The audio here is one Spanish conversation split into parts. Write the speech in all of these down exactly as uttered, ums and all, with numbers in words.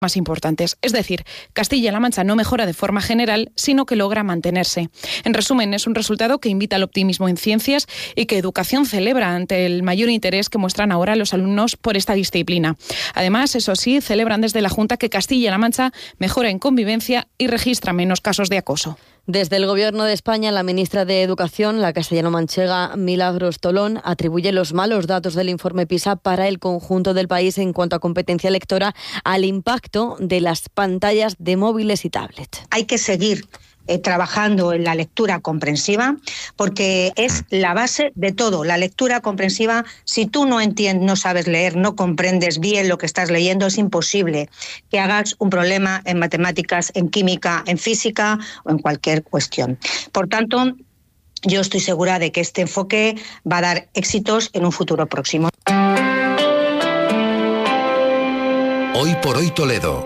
más importantes. Es decir, Castilla-La Mancha no mejora de forma general, sino que logra mantenerse. En resumen, es un resultado que invita al optimismo en ciencias y que Educación celebra ante el mayor interés que muestran ahora los alumnos por esta disciplina. Además, eso sí, celebran desde la Junta que Castilla-La Mancha mejora en convivencia y registra menos casos de acoso. Desde el Gobierno de España, la ministra de Educación, la castellano-manchega Milagros Tolón, atribuye los malos datos del informe PISA para el conjunto del país en cuanto a competencia lectora al impacto de las pantallas de móviles y tablets. Hay que seguir Eh, trabajando en la lectura comprensiva, porque es la base de todo. La lectura comprensiva, si tú no entiendes, no sabes leer, no comprendes bien lo que estás leyendo, es imposible que hagas un problema en matemáticas, en química, en física o en cualquier cuestión. Por tanto, yo estoy segura de que este enfoque va a dar éxitos en un futuro próximo. Hoy por hoy Toledo.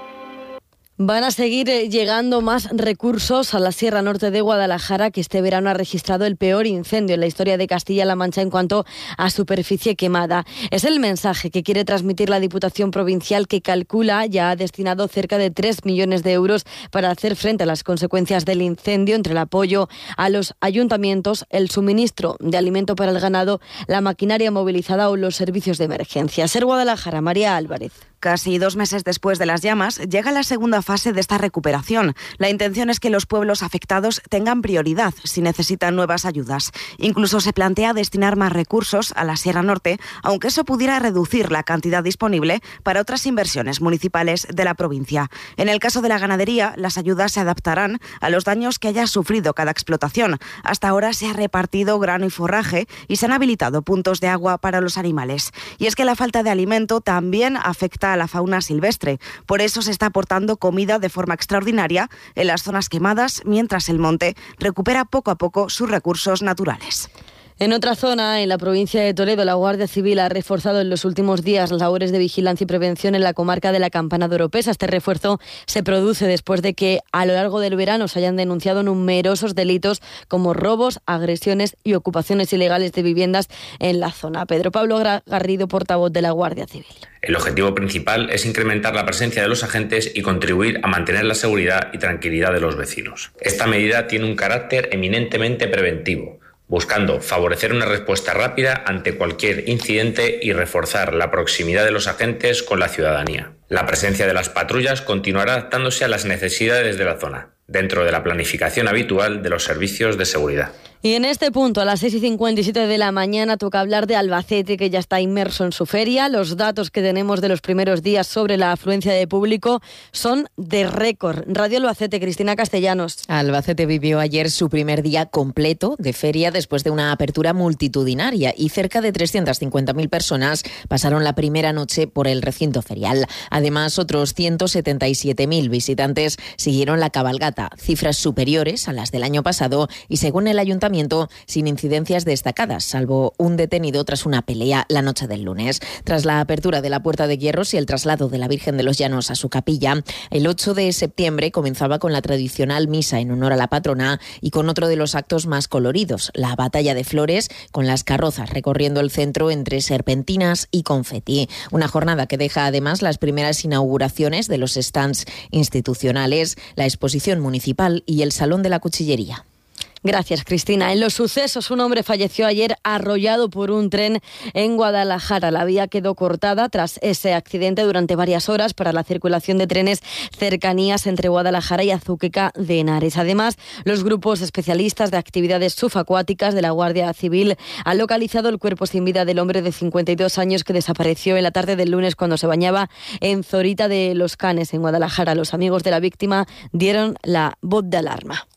Van a seguir llegando más recursos a la Sierra Norte de Guadalajara, que este verano ha registrado el peor incendio en la historia de Castilla-La Mancha en cuanto a superficie quemada. Es el mensaje que quiere transmitir la Diputación Provincial, que calcula ya ha destinado cerca de tres millones de euros para hacer frente a las consecuencias del incendio, entre el apoyo a los ayuntamientos, el suministro de alimento para el ganado, la maquinaria movilizada o los servicios de emergencia. Ser Guadalajara, María Álvarez. Casi dos meses después de las llamas, llega la segunda fase de esta recuperación. La intención es que los pueblos afectados tengan prioridad si necesitan nuevas ayudas. Incluso se plantea destinar más recursos a la Sierra Norte, aunque eso pudiera reducir la cantidad disponible para otras inversiones municipales de la provincia. En el caso de la ganadería, las ayudas se adaptarán a los daños que haya sufrido cada explotación. Hasta ahora se ha repartido grano y forraje y se han habilitado puntos de agua para los animales. Y es que la falta de alimento también afecta a la fauna silvestre. Por eso se está aportando comida de forma extraordinaria en las zonas quemadas, mientras el monte recupera poco a poco sus recursos naturales. En otra zona, en la provincia de Toledo, la Guardia Civil ha reforzado en los últimos días las labores de vigilancia y prevención en la comarca de la Campana de Oropesa. Este refuerzo se produce después de que a lo largo del verano se hayan denunciado numerosos delitos como robos, agresiones y ocupaciones ilegales de viviendas en la zona. Pedro Pablo Garrido, portavoz de la Guardia Civil. El objetivo principal es incrementar la presencia de los agentes y contribuir a mantener la seguridad y tranquilidad de los vecinos. Esta medida tiene un carácter eminentemente preventivo, buscando favorecer una respuesta rápida ante cualquier incidente y reforzar la proximidad de los agentes con la ciudadanía. La presencia de las patrullas continuará adaptándose a las necesidades de la zona, dentro de la planificación habitual de los servicios de seguridad. Y en este punto, a las seis y cincuenta y siete de la mañana, toca hablar de Albacete, que ya está inmerso en su feria. Los datos que tenemos de los primeros días sobre la afluencia de público son de récord. Radio Albacete, Cristina Castellanos. Albacete vivió ayer su primer día completo de feria después de una apertura multitudinaria y cerca de trescientas cincuenta mil personas pasaron la primera noche por el recinto ferial. Además, otros ciento setenta y siete mil visitantes siguieron la cabalgata, cifras superiores a las del año pasado y, según el ayuntamiento, sin incidencias destacadas, salvo un detenido tras una pelea la noche del lunes. Tras la apertura de la Puerta de Hierros y el traslado de la Virgen de los Llanos a su capilla, el ocho de septiembre comenzaba con la tradicional misa en honor a la patrona y con otro de los actos más coloridos, la batalla de flores, con las carrozas recorriendo el centro entre serpentinas y confeti. Una jornada que deja además las primeras inauguraciones de los stands institucionales, la exposición municipal y el Salón de la Cuchillería. Gracias, Cristina. En los sucesos, un hombre falleció ayer arrollado por un tren en Guadalajara. La vía quedó cortada tras ese accidente durante varias horas para la circulación de trenes cercanías entre Guadalajara y Azuqueca de Henares. Además, los grupos especialistas de actividades subacuáticas de la Guardia Civil han localizado el cuerpo sin vida del hombre de cincuenta y dos años que desapareció en la tarde del lunes cuando se bañaba en Zorita de los Canes, en Guadalajara. Los amigos de la víctima dieron la voz de alarma.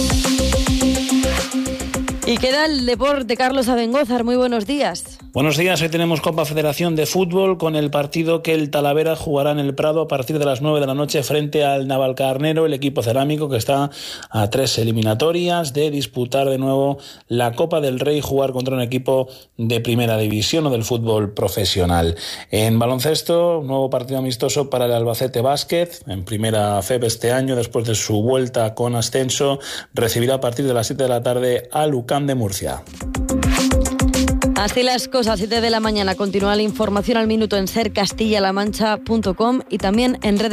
Y queda el deporte. Carlos Abengózar, muy buenos días. Buenos días, hoy tenemos Copa Federación de Fútbol con el partido que el Talavera jugará en el Prado a partir de las nueve de la noche frente al Navalcarnero, el equipo cerámico que está a tres eliminatorias de disputar de nuevo la Copa del Rey, jugar contra un equipo de primera división o del fútbol profesional. En baloncesto, nuevo partido amistoso para el Albacete Básquet, en primera F E B este año, después de su vuelta con ascenso, recibirá a partir de las siete de la tarde al UCAM de Murcia. Así las cosas, siete de la mañana. Continúa la información al minuto en ser castilla la mancha punto com y también en redes